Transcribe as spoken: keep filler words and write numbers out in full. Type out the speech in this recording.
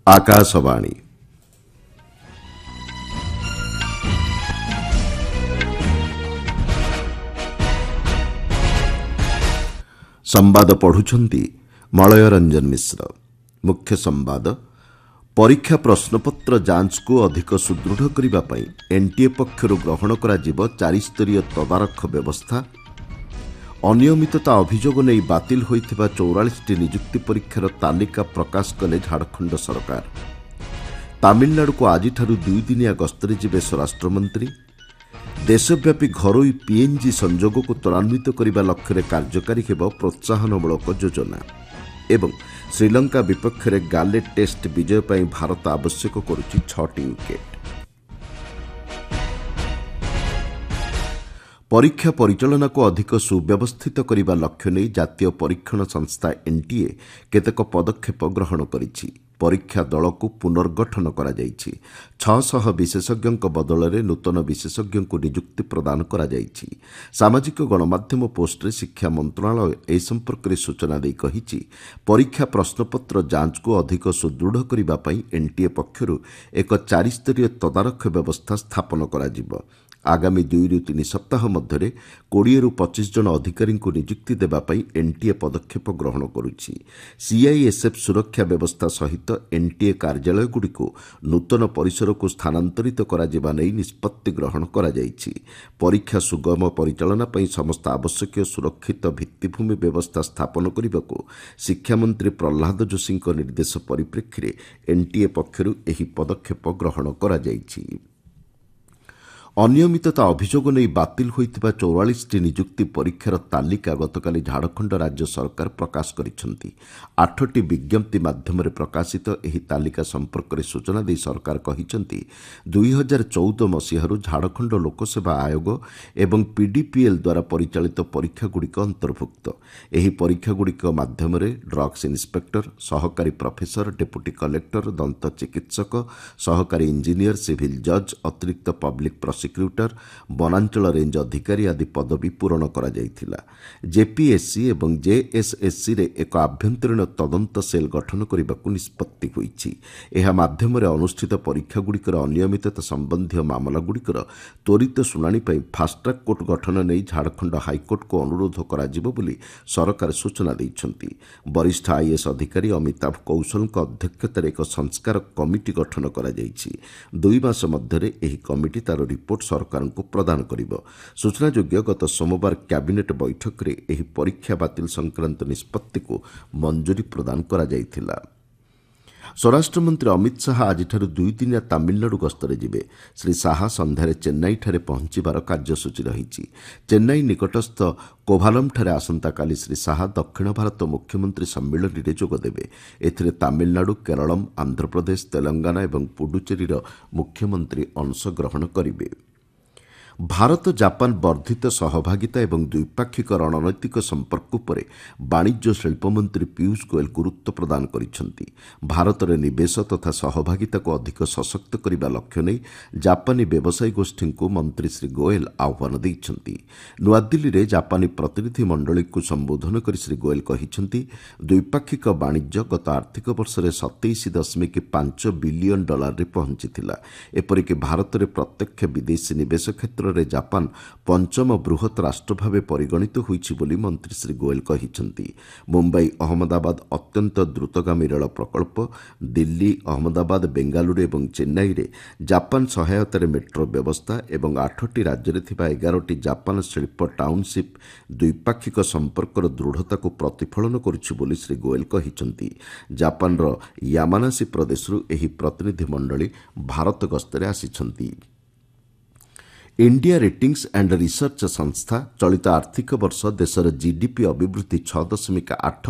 आकाशवाणी संवाद पढ़ुछंती मलय रंजन मिश्र। मुख्य संवाद परीक्षा प्रश्नपत्र जांच को अधिक सुदृढ़ करने पर एनटीए पक्षर ग्रहण करा चारि स्तरीय तदारख व्यवस्था। अनियमितता अभियोग नहीं बातिल होइथिबा चौवालीस टी नियुक्ति परीक्षार तालिका प्रकाश कले झारखंड सरकार। तमिलनाडु को आज दुई दिनिया गस्तरे जिबे स्वराष्ट्रमंत्री। देशव्यापी घरोई पीएनजी संजोग को त्वरान्वित करने लक्ष्य कार्यकारी हेब प्रोत्साहनमूलक योजना। एवं श्रीलंका विपक्ष में गाले टेस्ट विजय पर भारत आवश्यक करुछि छटी विकेट। परीक्षा परिचालना को अधिक सुव्यवस्थित करने लक्ष्य नहीं जातीय परीक्षण संस्था एनटीए केतेक पदक्षेप ग्रहण करिछि। परीक्षा दल को पुनर्गठन करा जाइछि। छह सौ विशेषज्ञों बदल में नूतन विशेषज्ञों को नियुक्ति प्रदान करा जाइछि। सामाजिक गणमाध्यम पोस्टरे शिक्षा मंत्रालय ए संपर्क में सूचना दे कहिछि परीक्षा प्रश्नपत्र जांच को अधिक सुदृढ़ करने पर एनटीए पक्षरु एक चारि स्तरीय तदारख व्यवस्था स्थापन करा जिवो। आगामी दुई रु तीन सप्ताह मध्य कोड़े रु पच्चीस जन अधिकारी को नियुक्ति देवाई एनटीए पदक्षेप ग्रहण करुछि। सीआईएसएफ सुरक्षा व्यवस्था सहित एनटीए कार्यालयगुड़िक नूतन परिसर को स्थानांतरित करा जिबा नै निष्पत्ति ग्रहण करा जाइछि। परीक्षा सुगम परिचालना पर समस्त आवश्यक सुरक्षित भित्तिभूमि व्यवस्था स्थापन करने को शिक्षामंत्री प्रहलाद जोशी निर्देश परिप्रेक्षी एनटीए पक्षरु एही पदक्षेप ग्रहण करा जाइछि। अनियमितता अभियोग नहीं बातिल होइथिबा चौवालीस टी नियुक्ति परीक्षार तालिका गतकाली झारखंड राज्य सरकार प्रकाश करिसेंति। आठटी विज्ञप्ति माध्यम प्रकाशित एही तालिका संपर्क में सूचना दे सरकार कहिसेंति दुई हजार चौदह मसीहारू झारखंड लोकसेवा आयोग एवं पीडीपीएल द्वारा परिचालित परीक्षागुड़िक अंतर्भुक्त। एही परीक्षागुड़िक माध्यम ड्रग्स इन्स्पेक्टर, सहकारी प्रोफेसर, डेप्यूटी कलेक्टर, दंत चिकित्सक, सहकारी इंजीनियर, सिविल जज, अतिरिक्त पब्लिक प्रोसिक्यूटर, वनांचल रेंज अधिकारी आदि पदवी पूरण करा जायथिला। जेपीएससी एवं जेएसएससी रे एक आभ्यंतरीण तदंत सेल गठन करने निष्पत्ति होईछि। एहा माध्यम अनुष्ठित परीक्षागुड़िकर अनियमितता संबंधी मामलागुड़िकर त्वरित शुणाणी पर फास्ट्रैक कोर्ट गठन नहीं झारखंड हाईकोर्ट को अनुरोध कराजिबो बोली सरकार सूचना दैछंती। वरिष्ठ आईएएस अधिकारी अमिताभ कौशल अध्यक्षतार एक संस्कार कमिटी गठन करा जायछि। दुई मास मध्य एही कमिटी तार रिपोर्ट सरकार को प्रदान करिबो। सूचनायोग्य गत सोमवार कैबिनेट बैठक रे एही परीक्षा बातिल संक्रांत निष्पत्ति को मंजूरी प्रदान करा जायथिला। स्वराष्ट्र मंत्री अमित शाह आज दुई दिनिया तमिलनाडु गस्तरे जिबे। श्री शाह संध्यारे चेन्नई ठारे पहुंचबार कार्यसूची रही। चेन्नई निकटस्थ कोभालम ठारे आसंता काली श्री शाह दक्षिण भारत मुख्यमंत्री सम्मेलन में जोगदेवे। एथिरे तमिलनाडु, केरलम, आंध्रप्रदेश, तेलंगाना और पुडुचेरीर मुख्यमंत्री अंशग्रहण करिवे। भारत जापान वर्धित सहभागिता एवं द्विपाक्षिक रणनैतिक संपर्क उपर वाणिज्य शिल्पमंत्री पीयूष गोयल गुरुत्व प्रदान करिसेंति। भारत में निवेश तथा सहभागिता को अधिक सशक्त करने लक्ष्य नहीं जापानी व्यवसायी गोष्ठी को मंत्री श्री गोयल आह्वान देइछंति। नुआदिल्ली में जापानी प्रतिनिधि मंडली को संबोधन कर श्री गोयल कहिसेंति द्विपाक्षिक वाणिज्य गत आर्थिक वर्ष में सतैश दशमिक पांच बिलियन डॉलर रे पहुंचीथिला। एपरिक भारत में प्रत्यक्ष विदेशी निवेश क्षेत्र रे जापान पंचम बृहत राष्ट्र भाव परिगणित होइछि बोली मंत्री श्री गोयल कहिसेंति। मुंबई अहमदाबाद अत्यंत द्रुतगामी रेल प्रकल्प, दिल्ली, अहमदाबाद, बेंगालुरु एवं चेन्नई रे जापान सहायतार मेट्रो व्यवस्था एवं आठटी राज्य में थिबा एगारटी जापान शिल्प टाउनशिप द्विपाक्षिक संपर्कर दृढ़ता को प्रतिफलन करुछि बोली श्री गोयल कहिसेंति। जापान रो यामानासी प्रदेशरु एही प्रतिनिधि मंडली Bharat गस्तरे आसिछंती। India ratings and research संस्था चलित आर्थिक वर्ष देशर जीडीपी अभिवृद्धि छह दशमिक आठ